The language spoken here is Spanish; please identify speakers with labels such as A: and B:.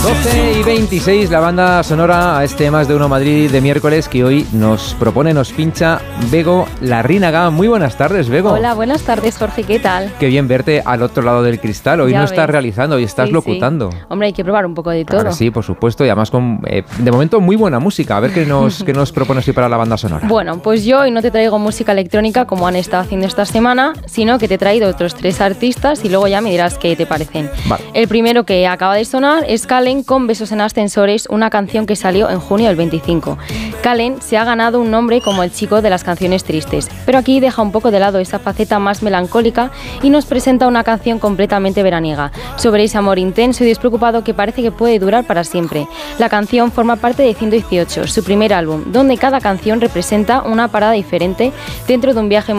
A: 12:26, la banda sonora a este Más de Uno Madrid de miércoles que hoy nos pincha Bego Larrínaga. Muy buenas tardes, Bego.
B: Hola, buenas tardes, Jorge, ¿qué tal?
A: Qué bien verte al otro lado del cristal. Hoy ya no ves. Estás realizando, hoy estás locutando.
B: Sí. Hombre, hay que probar un poco de todo.
A: Claro, sí, por supuesto, y además con, de momento, muy buena música. A ver qué nos propones hoy para la banda sonora.
B: Bueno, pues yo hoy no te traigo música electrónica como han estado haciendo esta semana, sino que te he traído otros 3 artistas y luego ya me dirás qué te parecen.
A: Vale.
B: El primero que acaba de sonar es Kallen con Besos en Ascensores, una canción que salió en junio del 25. Kallen se ha ganado un nombre como el chico de las canciones tristes, pero aquí deja un poco de lado esa faceta más melancólica y nos presenta una canción completamente veraniega, sobre ese amor intenso y despreocupado que parece que puede durar para siempre. La canción forma parte de 118, su primer álbum, donde cada canción representa una parada diferente dentro de un viaje